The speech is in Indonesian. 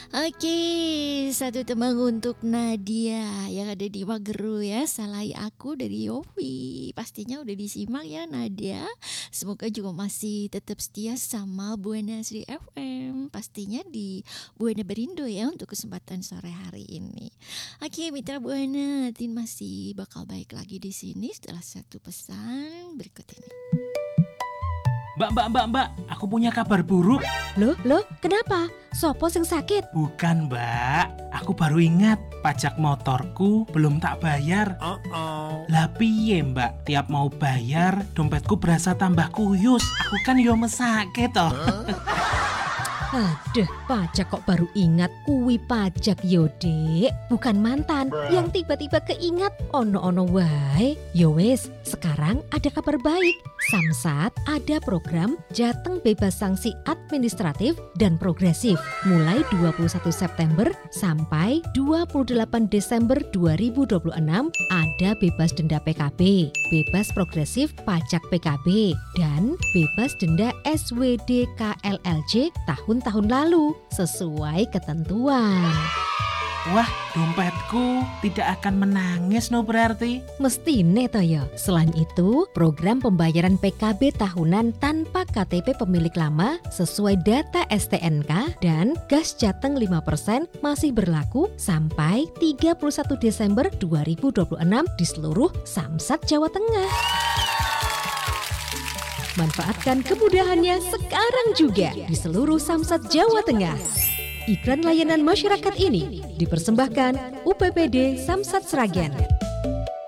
Oke, satu tembang untuk Nadia yang ada di Mageru ya. Salai Aku dari Yofi. Pastinya udah disimak ya Nadia. Semoga juga masih tetap setia sama Buana Sri FM. Pastinya di Buana Berindo ya untuk kesempatan sore hari ini. Oke, Mitra Buana, Tin masih bakal baik lagi di sini setelah satu pesan berikut ini. Mbak, aku punya kabar buruk. Loh, kenapa? Sopo sing sakit? Bukan, Mbak. Aku baru ingat, pajak motorku belum tak bayar. Lah piye, Mbak? Tiap mau bayar, dompetku berasa tambah kuyus. Aku kan yo mesake toh. Aduh, pajak kok baru ingat. Kuwi pajak yo, Dek. Bukan mantan yang tiba-tiba keingat. Ono-ono wae. Yo wes, sekarang ada kabar baik. Samsat ada program Jateng bebas sanksi administratif dan progresif mulai 21 September sampai 28 Desember 2026. Ada bebas denda PKB, bebas progresif pajak PKB, dan bebas denda SWD KLLJ tahun-tahun lalu sesuai ketentuan. Wah, dompetku tidak akan menangis no berarti. Mestine toh ya. Selain itu, program pembayaran PKB tahunan tanpa KTP pemilik lama sesuai data STNK dan gas Jateng 5% masih berlaku sampai 31 Desember 2026 di seluruh Samsat Jawa Tengah. Manfaatkan kemudahannya sekarang juga di seluruh Samsat Jawa Tengah. Iklan layanan masyarakat ini dipersembahkan UPPD Samsat Sragen.